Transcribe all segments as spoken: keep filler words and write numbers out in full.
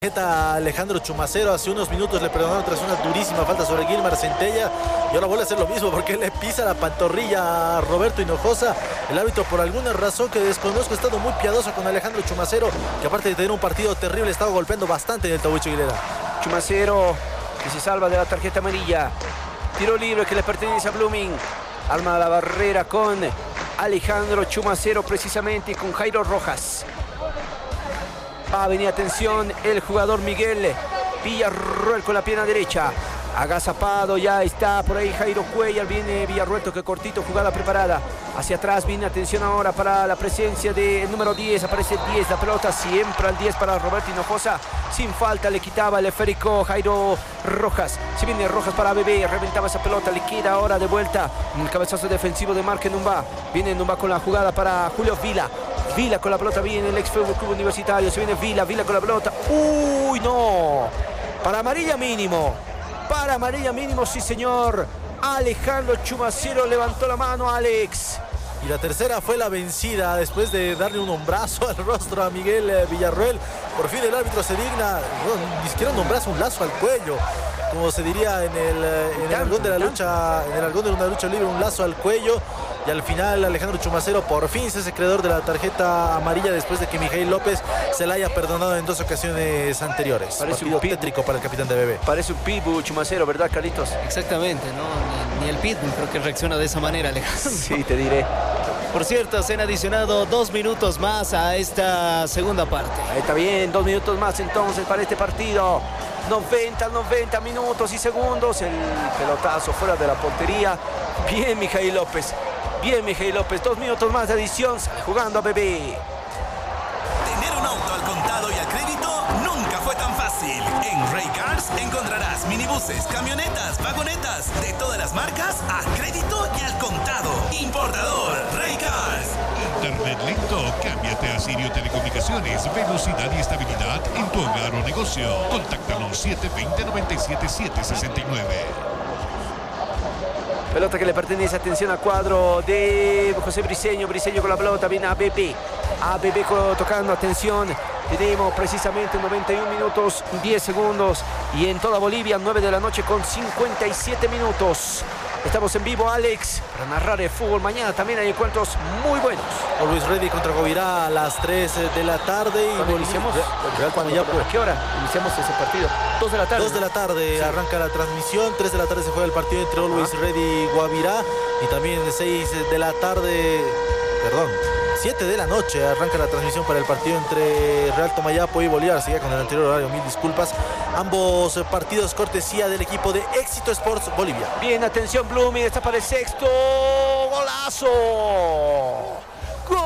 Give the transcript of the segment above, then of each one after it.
Alejandro Chumacero hace unos minutos le perdonaron tras una durísima falta sobre Gilmar Centella y ahora vuelve a hacer lo mismo porque le pisa la pantorrilla a Roberto Hinojosa. El árbitro, por alguna razón que desconozco, ha estado muy piadoso con Alejandro Chumacero, que aparte de tener un partido terrible estaba golpeando bastante en el Tahuicho Aguilera. Chumacero que se salva de la tarjeta amarilla. Tiro libre que le pertenece a Blooming. Arma la barrera con Alejandro Chumacero precisamente, con Jairo Rojas. Va a venir, atención, el jugador Miguel Villarruel con la pierna derecha. Agazapado, ya está por ahí Jairo Cuellar. Viene Villarruel, toque cortito, jugada preparada. Hacia atrás viene, atención ahora para la presencia del número diez. Aparece el diez, la pelota siempre al diez para Roberto Hinojosa. Sin falta le quitaba el esférico Jairo Rojas. Si viene Rojas para Bebé, reventaba esa pelota. Le queda ahora de vuelta el cabezazo defensivo de Marque Numba. Viene Numba con la jugada para Julio Vila. Vila con la pelota, viene el ex Fútbol Club Universitario. Se viene Vila, Vila con la pelota. ¡Uy, no! Para amarilla mínimo. Para amarilla mínimo, sí señor. Alejandro Chumacero levantó la mano, Alex. Y la tercera fue la vencida después de darle un hombrazo al rostro a Miguel Villarruel. Por fin el árbitro se digna, no, ni siquiera un hombrazo, un lazo al cuello, como se diría en el, en el argón de la lucha, en el argón de una lucha libre, un lazo al cuello. Y al final Alejandro Chumacero por fin se hace creador de la tarjeta amarilla después de que Mijail López se la haya perdonado en dos ocasiones anteriores. Parece Partido un tétrico para el capitán de Bebé. Parece un pitbull Chumacero, ¿verdad, Carlitos? Exactamente, ¿no? Ni, ni el pitbull creo que reacciona de esa manera, Alejandro. Sí, te diré. Por cierto, se han adicionado dos minutos más a esta segunda parte. Ahí está bien, dos minutos más entonces para este partido. noventa, noventa minutos y segundos. El pelotazo fuera de la portería. Bien, Mijail López. Bien, Mijail López. Dos minutos más de adición. Sale jugando a Bebé. Tener un auto al contado y al crédito nunca fue tan fácil. En Ray Cars encontrarás minibuses, camionetas, vagonetas de todas las marcas a crédito y al contado. Importador Ray Cars. Internet lento, cámbiate a Sirio Telecomunicaciones. Velocidad y estabilidad en tu hogar o negocio. Contáctanos siete dos cero, nueve siete siete, seis nueve. Pelota que le pertenece, atención, a cuadro de José Briceño. Briceño con la pelota, viene a Bebé. A Bebé tocando, atención. Tenemos precisamente noventa y un minutos, diez segundos. Y en toda Bolivia, nueve de la noche con cincuenta y siete minutos. Estamos en vivo, Alex, para narrar el fútbol. Mañana también hay encuentros muy buenos. Always Ready contra Govirá a las tres de la tarde. Y ¿Cuándo iniciamos? Cuando ya, ¿A qué hora iniciamos ese partido? dos de la tarde. dos de la tarde sí. Arranca la transmisión. tres de la tarde se juega el partido entre Always ah. Ready y Guavirá. Y también seis de la tarde, perdón, siete de la noche arranca la transmisión para el partido entre Real Tomayapo y Bolívar. Sigue con el anterior horario, mil disculpas. Ambos partidos cortesía del equipo de Éxito Sports Bolivia. Bien, atención, Blooming, está para el sexto. ¡Golazo! ¡Golazo!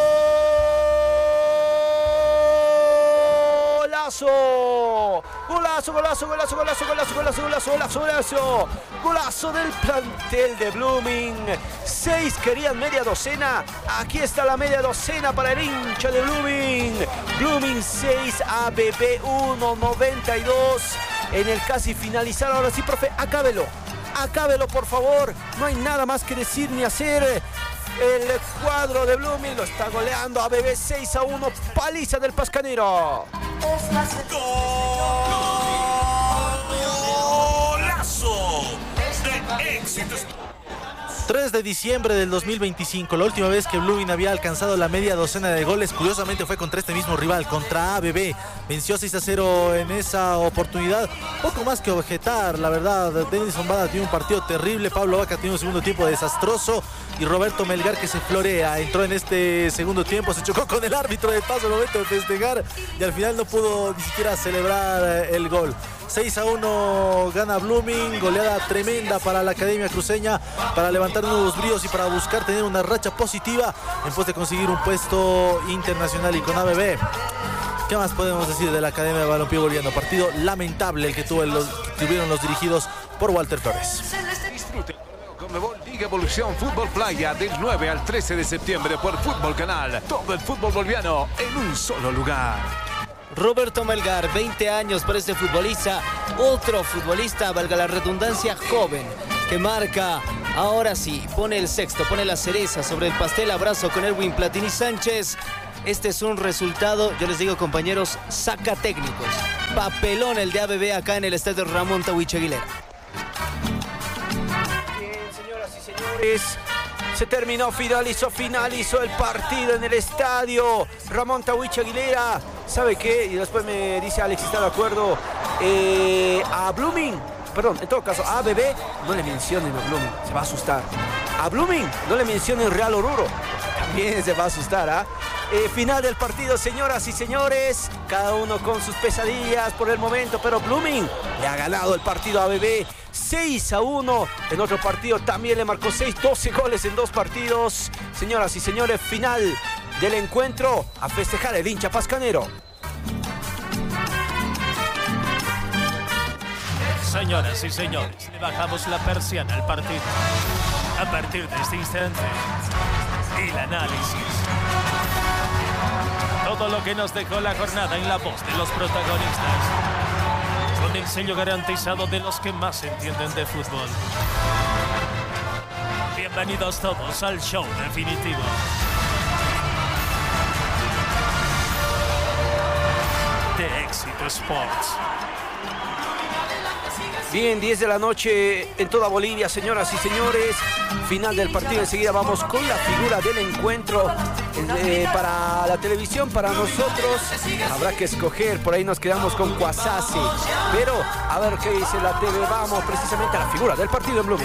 Golazo, golazo, golazo, golazo, golazo, golazo, golazo, golazo, golazo. Golazo del plantel de Blooming. Seis querían media docena. Aquí está la media docena para el hincha de Blooming. Blooming seis, A B B uno, noventa y dos. En el casi finalizar. Ahora sí, profe, acábelo. Acábelo, por favor. No hay nada más que decir ni hacer. El cuadro de Blooming lo está goleando a B B seis a uno. Paliza del Pascanero. ¡Golazo de Éxito! tres de diciembre del dos mil veinticinco, la última vez que Blooming había alcanzado la media docena de goles, curiosamente fue contra este mismo rival, contra A B B. Venció seis a cero en esa oportunidad. Poco más que objetar, la verdad. Denis Zombada tiene un partido terrible, Pablo Vaca tiene un segundo tiempo desastroso y Roberto Melgar, que se florea, entró en este segundo tiempo, se chocó con el árbitro de paso al momento de festejar y al final no pudo ni siquiera celebrar el gol. seis a uno gana Blooming, goleada tremenda para la Academia Cruceña, para levantar nuevos bríos y para buscar tener una racha positiva en pos de conseguir un puesto internacional. Y con A B B, ¿qué más podemos decir de la Academia de Balompié Boliviano? Partido lamentable el que, tuvo los, que tuvieron los dirigidos por Walter Flores. Conmebol Liga Evolución Fútbol Playa del nueve al trece de septiembre por Fútbol Canal. Todo el fútbol boliviano en un solo lugar. Roberto Melgar, veinte años para este futbolista, otro futbolista, valga la redundancia, joven, que marca, ahora sí, pone el sexto, pone la cereza sobre el pastel. Abrazo con Erwin Platini Sánchez. Este es un resultado, yo les digo, compañeros, saca técnicos. Papelón el de A B B acá en el estadio Ramón Tahuiche Aguilera. Bien, señoras y señores, se terminó, finalizó, finalizó el partido en el estadio Ramón Tahuiche Aguilera. ¿Sabe qué? Y después me dice Alex, ¿está de acuerdo? Eh, a Blooming, perdón, en todo caso, a A B B, no le mencionen a Blooming, se va a asustar. A Blooming, no le mencionen Real Oruro, también se va a asustar, ¿ah? ¿eh? Eh, final del partido, señoras y señores, cada uno con sus pesadillas por el momento, pero Blooming le ha ganado el partido a A B B seis a uno. En otro partido también le marcó seis, doce goles en dos partidos. Señoras y señores, final del encuentro, a festejar el hincha pascanero. Señoras y señores, le bajamos la persiana al partido. A partir de este instante, el análisis. Todo lo que nos dejó la jornada en la voz de los protagonistas. Con el sello garantizado de los que más entienden de fútbol. Bienvenidos todos al show definitivo. De Éxito Sports. Bien, diez de la noche en toda Bolivia, señoras y señores. Final del partido, enseguida vamos con la figura del encuentro. Eh, para la televisión, para nosotros, habrá que escoger. Por ahí nos quedamos con Cuasase. Pero, a ver qué dice la T V. Vamos precisamente a la figura del partido en Blooming.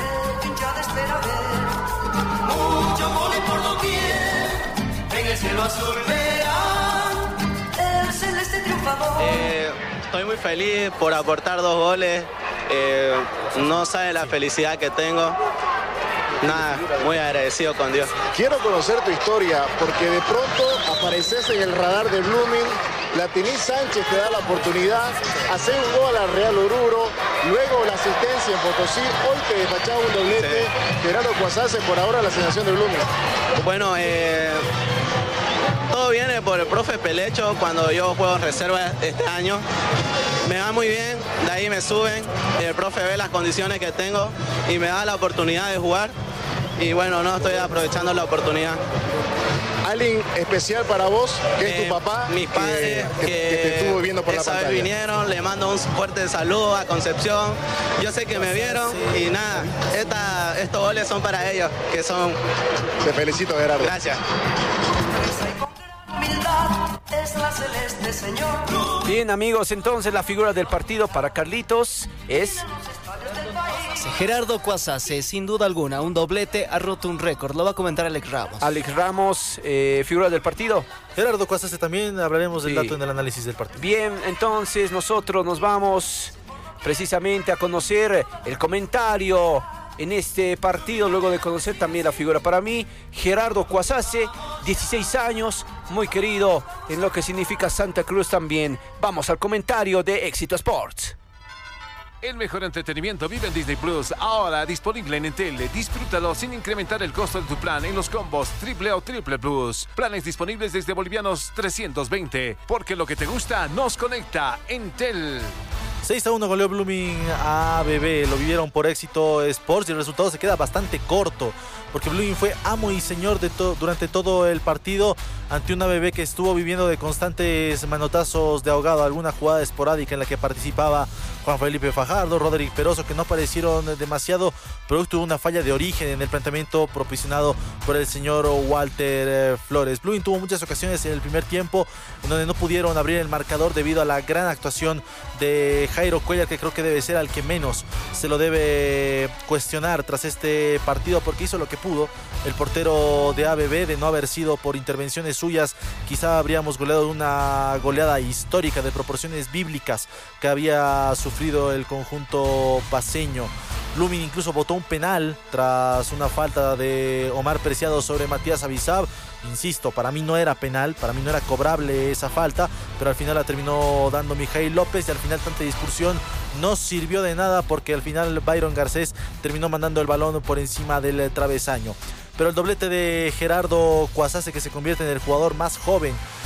Eh, estoy muy feliz por aportar dos goles. Eh, no sabe la felicidad que tengo. Nada, muy agradecido con Dios. Quiero conocer tu historia, porque de pronto apareces en el radar de Blooming, Latiní Sánchez te da la oportunidad, hacer un gol a Real Oruro, luego la asistencia en Potosí, hoy te despachaba un doblete. Sí. Gerardo Cuasase, por ahora la sensación de Blooming. Bueno, eh, todo viene por el profe Pelecho cuando yo juego en reserva este año. Me va muy bien, de ahí me suben, el profe ve las condiciones que tengo y me da la oportunidad de jugar. Y bueno, no estoy aprovechando la oportunidad. ¿Alguien especial para vos, que eh, es tu papá? Mis padres, que, que, que, que te estuvo viendo por la pantalla. Vez vinieron, le mando un fuerte saludo a Concepción. Yo sé que me vieron y nada, esta, estos goles son para ellos, que son... Te felicito, Gerardo. Gracias. Bien, amigos, entonces la figura del partido para Carlitos es... Gerardo Cuasase, sin duda alguna, un doblete, ha roto un récord. Lo va a comentar Alex Ramos. Alex Ramos, eh, figura del partido. Gerardo Cuasase también, hablaremos del Sí. dato en el análisis del partido. Bien, entonces nosotros nos vamos precisamente a conocer el comentario en este partido, luego de conocer también la figura para mí, Gerardo Cuasase, dieciséis años, muy querido en lo que significa Santa Cruz también. Vamos al comentario de Éxito Sports. El mejor entretenimiento vive en Disney Plus, ahora disponible en Entel. Disfrútalo sin incrementar el costo de tu plan en los combos Triple o Triple Plus. Planes disponibles desde bolivianos trescientos veinte, porque lo que te gusta nos conecta. Entel. seis a uno goleó Blooming a A B B, lo vivieron por Éxito Sports y el resultado se queda bastante corto, porque Blooming fue amo y señor de to- durante todo el partido ante un A B B que estuvo viviendo de constantes manotazos de ahogado, alguna jugada esporádica en la que participaba Juan Felipe Fajardo, Roderick Peroso, que no aparecieron demasiado, producto de una falla de origen en el planteamiento proporcionado por el señor Walter eh, Flores. Blooming tuvo muchas ocasiones en el primer tiempo en donde no pudieron abrir el marcador debido a la gran actuación de Jairo Cuellar, que creo que debe ser al que menos se lo debe cuestionar tras este partido, porque hizo lo que pudo. El portero de A B B, de no haber sido por intervenciones suyas, quizá habríamos goleado una goleada histórica de proporciones bíblicas que había sufrido el conjunto paceño. Blooming incluso votó un penal tras una falta de Omar Preciado sobre Matías Abizab. Insisto, para mí no era penal, para mí no era cobrable esa falta, pero al final la terminó dando Mijail López y al final tanta discusión no sirvió de nada, porque al final Byron Garcés terminó mandando el balón por encima del travesaño. Pero el doblete de Gerardo Cuasase, que se convierte en el jugador más joven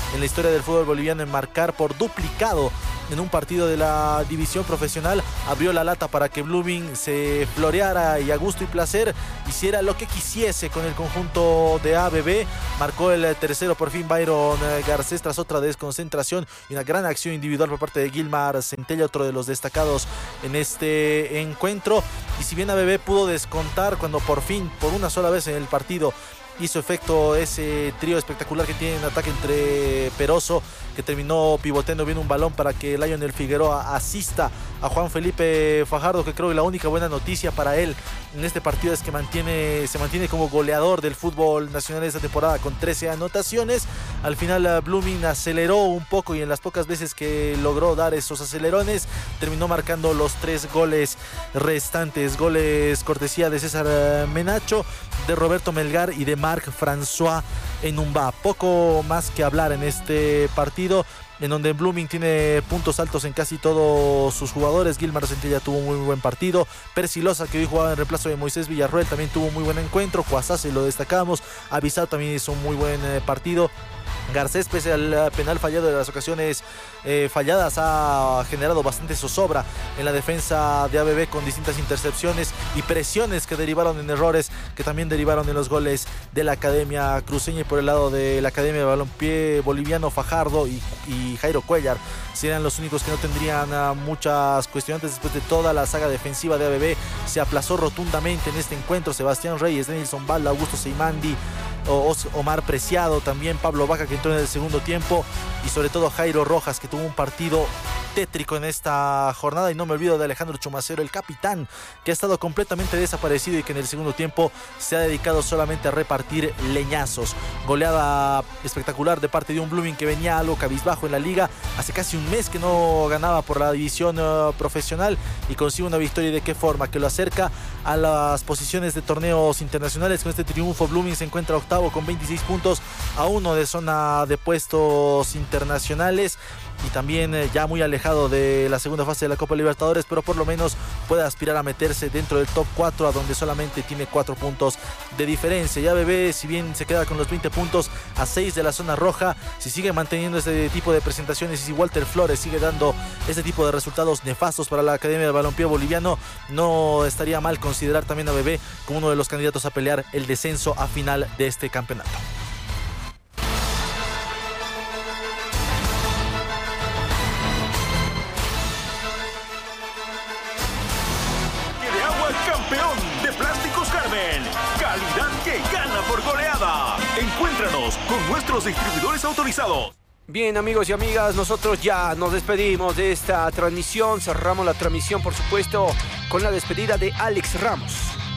en la historia del fútbol boliviano en marcar por duplicado en un partido de la división profesional. Abrió la lata para que Blooming se floreara y a gusto y placer hiciera lo que quisiese con el conjunto de A B B. Marcó el tercero por fin Byron Garcés tras otra desconcentración y una gran acción individual por parte de Gilmar Centella, otro de los destacados en este encuentro. Y si bien A B B pudo descontar cuando por fin, por una sola vez en el partido, hizo efecto ese trío espectacular que tiene en ataque entre Peroso, que terminó pivoteando bien un balón para que Lionel Figueroa asista a Juan Felipe Fajardo, que creo que la única buena noticia para él en este partido es que mantiene, se mantiene como goleador del fútbol nacional esta temporada con trece anotaciones. Al final Blooming aceleró un poco y en las pocas veces que logró dar esos acelerones terminó marcando los tres goles restantes. Goles cortesía de César Menacho, de Roberto Melgar y de Marc François Enumba. Poco más que hablar en este partido, en donde Blooming tiene puntos altos en casi todos sus jugadores. Gilmar Centella tuvo un muy buen partido. Percy Loza, que hoy jugaba en reemplazo de Moisés Villarroel, también tuvo un muy buen encuentro. Cuasase lo destacamos. Avisado también hizo un muy buen eh, partido. Garcés, pese al penal fallado de las ocasiones eh, falladas, ha generado bastante zozobra en la defensa de A B B con distintas intercepciones y presiones que derivaron en errores que también derivaron en los goles de la Academia Cruceña. Y por el lado de la Academia de Balompié Boliviano, Fajardo y, y Jairo Cuellar serían los únicos que no tendrían uh, muchas cuestionantes después de toda la saga defensiva de A B B. Se aplazó rotundamente en este encuentro. Sebastián Reyes, Nelson Balda, Augusto Seimandi, Omar Preciado, también Pablo Vaca, que entró en el segundo tiempo, y sobre todo Jairo Rojas, que tuvo un partido tétrico en esta jornada. Y no me olvido de Alejandro Chumacero, el capitán, que ha estado completamente desaparecido y que en el segundo tiempo se ha dedicado solamente a repartir leñazos. Goleada espectacular de parte de un Blooming que venía algo cabizbajo en la liga, hace casi un mes que no ganaba por la división uh, profesional, y consigue una victoria. ¿Y de qué forma? Que lo acerca a las posiciones de torneos internacionales. Con este triunfo Blooming se encuentra octavo con veintiséis puntos, a uno de zona de puestos internacionales, y también eh, ya muy alejado de la segunda fase de la Copa Libertadores, pero por lo menos puede aspirar a meterse dentro del top cuatro, a donde solamente tiene cuatro puntos de diferencia. Ya A B B, si bien se queda con los veinte puntos, a seis de la zona roja, si sigue manteniendo este tipo de presentaciones y si Walter Flores sigue dando este tipo de resultados nefastos para la Academia de Balompié Boliviano, no estaría mal considerar también a A B B como uno de los candidatos a pelear el descenso a final de este campeonato. Campeón de Plásticos Carmen, calidad que gana por goleada. Encuéntranos con nuestros distribuidores autorizados. Bien, amigos y amigas, nosotros ya nos despedimos de esta transmisión. Cerramos la transmisión, por supuesto, con la despedida de Alex Ramos.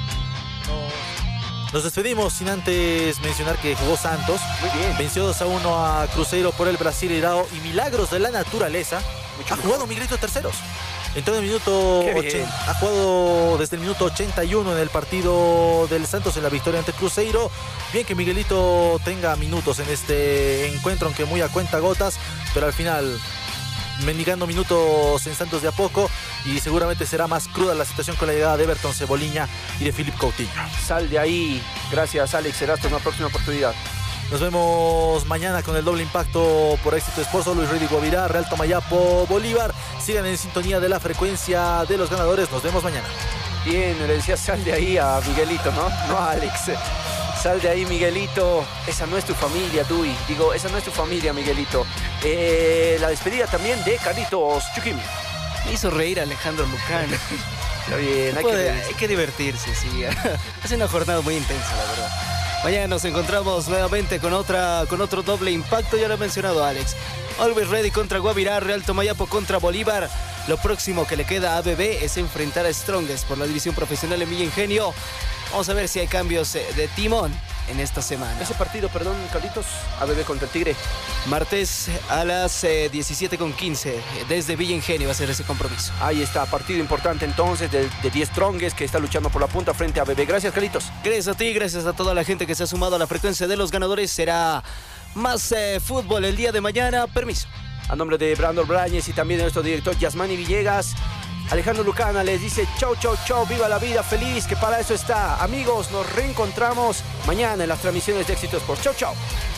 Nos despedimos sin antes mencionar que jugó Santos. Muy bien. Venció dos a uno a Cruzeiro por el Brasileirao, y milagros de la naturaleza. Mucho ha mejor. jugado Miguelito Terceros. Entró en el minuto ochenta, ha jugado desde el minuto ochenta y uno en el partido del Santos en la victoria ante Cruzeiro. Bien que Miguelito tenga minutos en este encuentro, aunque muy a cuenta gotas, pero al final mendigando minutos en Santos de a poco, y seguramente será más cruda la situación con la llegada de Everton Ceboliña y de Philip Coutinho. Sal de ahí. Gracias, Alex. Será hasta una próxima oportunidad. Nos vemos mañana con el doble impacto por Éxito Sports. Luis Rey Guavirá, Real Tomayapo, Bolívar. Sigan en sintonía de la frecuencia de los ganadores. Nos vemos mañana. Bien, le decía sal de ahí a Miguelito, ¿no? No a Alex. Sal de ahí, Miguelito. Esa no es tu familia, Dui. Digo, esa no es tu familia, Miguelito. Eh, la despedida también de Carlitos Chuquim. Me hizo reír Alejandro Lucán. Está bien, hay, Puede, que... hay que divertirse, sí. Es una jornada muy intensa, la verdad. Mañana nos encontramos nuevamente con otra con otro doble impacto. Ya lo ha mencionado Alex. Always Ready contra Guavirá, Real Tomayapo contra Bolívar. Lo próximo que le queda a A B B es enfrentar a Strongest por la división profesional en Villa Ingenio. Vamos a ver si hay cambios de timón en esta semana. Ese partido, perdón, Carlitos, A B B contra el Tigre. Martes a las eh, diecisiete con quince, desde Villa Ingenio va a ser ese compromiso. Ahí está, partido importante entonces de, de diez Strongest que está luchando por la punta frente a A B B. Gracias, Carlitos. Gracias a ti, gracias a toda la gente que se ha sumado a la frecuencia de los ganadores. Será más eh, fútbol el día de mañana. Permiso. A nombre de Brandon Brañez y también de nuestro director Yasmani Villegas, Alejandro Lucana les dice chau, chau, chau, viva la vida feliz, que para eso está. Amigos, nos reencontramos mañana en las transmisiones de Éxito Sports. Chau, chau.